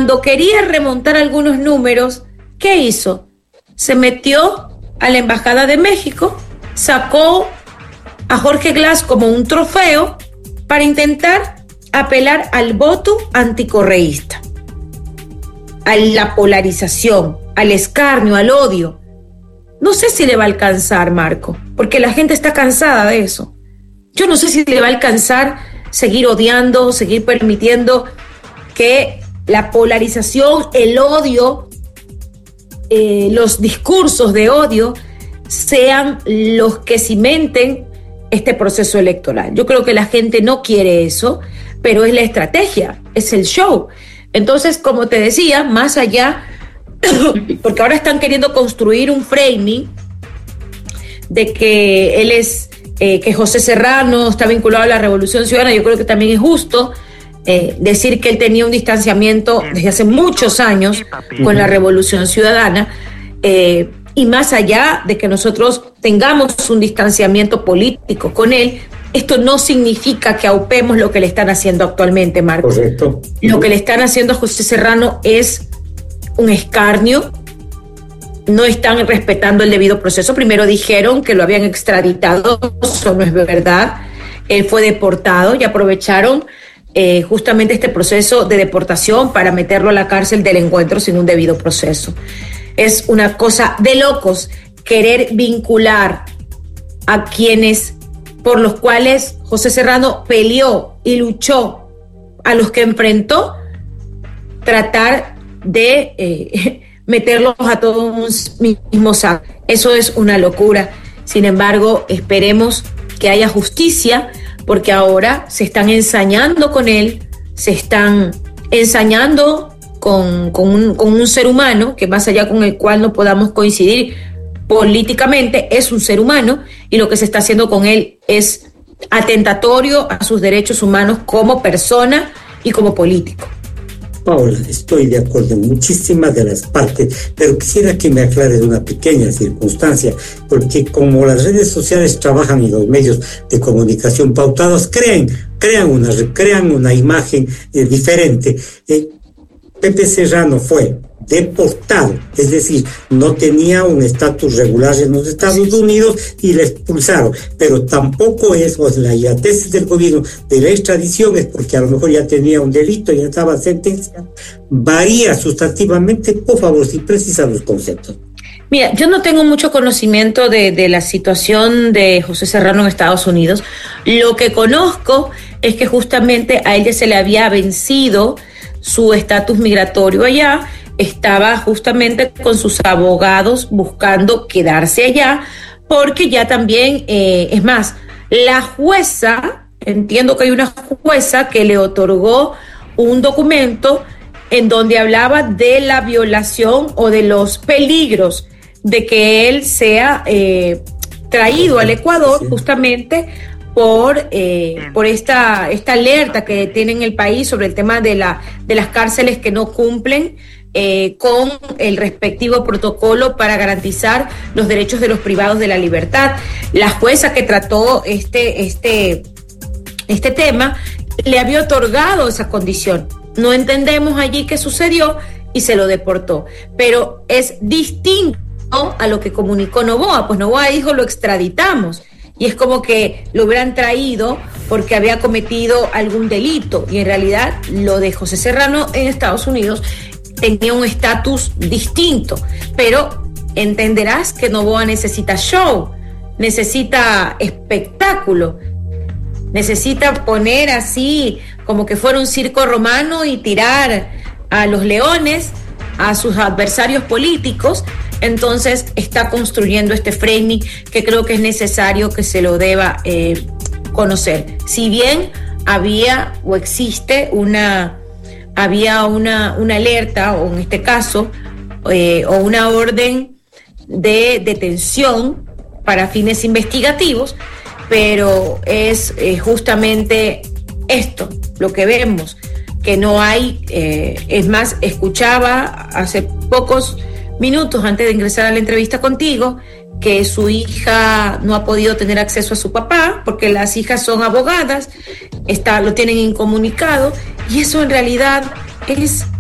cuando quería remontar algunos números, ¿qué hizo? Se metió a la Embajada de México, sacó a Jorge Glass como un trofeo para intentar apelar al voto anticorreísta, a la polarización, al escarnio, al odio. No sé si le va a alcanzar, Marco, porque la gente está cansada de eso. Yo no sé si le va a alcanzar seguir odiando, seguir permitiendo que la polarización, el odio, los discursos de odio sean los que cimenten este proceso electoral. Yo creo que la gente no quiere eso, pero es la estrategia, es el show. Entonces, como te decía, más allá, porque ahora están queriendo construir un framing de que él es, que José Serrano está vinculado a la Revolución Ciudadana. Yo creo que también es justo decir que él tenía un distanciamiento desde hace muchos años con la Revolución Ciudadana, y más allá de que nosotros tengamos un distanciamiento político con él, esto no significa que aupemos lo que le están haciendo actualmente, Marcos. Correcto. Lo que le están haciendo a José Serrano es un escarnio. No están respetando el debido proceso. Primero dijeron que lo habían extraditado, eso no es verdad. Él fue deportado y aprovecharon justamente este proceso de deportación para meterlo a la cárcel del encuentro sin un debido proceso. Es una cosa de locos querer vincular a quienes por los cuales José Serrano peleó y luchó, a los que enfrentó, tratar de meterlos a todos un mismo saco. Eso es una locura. Sin embargo, esperemos que haya justicia, porque ahora se están ensañando con él, se están ensañando con un ser humano que, más allá con el cual no podamos coincidir políticamente, es un ser humano, y lo que se está haciendo con él es atentatorio a sus derechos humanos como persona y como político. Paola, estoy de acuerdo en muchísimas de las partes, pero quisiera que me aclares una pequeña circunstancia, porque como las redes sociales trabajan y los medios de comunicación pautados crean una imagen diferente. Pepe Serrano fue deportado, es decir, no tenía un estatus regular en los Estados Unidos y le expulsaron, pero tampoco es la tesis del gobierno de la extradición, es porque a lo mejor ya tenía un delito, ya estaba sentenciado. Varía sustantivamente. Por favor, si precisa los conceptos. Mira, yo no tengo mucho conocimiento de la situación de José Serrano en Estados Unidos. Lo que conozco es que justamente a ella se le había vencido su estatus migratorio allá, estaba justamente con sus abogados buscando quedarse allá, porque ya también, es más, la jueza, entiendo que hay una jueza que le otorgó un documento en donde hablaba de la violación o de los peligros de que él sea traído al Ecuador justamente por esta alerta que tiene en el país sobre el tema de las cárceles que no cumplen con el respectivo protocolo para garantizar los derechos de los privados de la libertad. La jueza que trató este tema le había otorgado esa condición. No entendemos allí qué sucedió y se lo deportó. Pero es distinto a lo que comunicó Noboa. Pues Noboa dijo: lo extraditamos. Y es como que lo hubieran traído porque había cometido algún delito. Y en realidad lo de José Serrano en Estados Unidos tenía un estatus distinto. Pero entenderás que Noboa necesita show, necesita espectáculo, necesita poner así como que fuera un circo romano y tirar a los leones, a sus adversarios políticos. Entonces está construyendo este framing que creo que es necesario que se lo deba conocer. Si bien había o existe una alerta, o en este caso, o una orden de detención para fines investigativos, pero es justamente esto lo que vemos, que no hay, es más, escuchaba hace pocos minutos antes de ingresar a la entrevista contigo que su hija no ha podido tener acceso a su papá porque las hijas son abogadas, lo tienen incomunicado, y eso en realidad es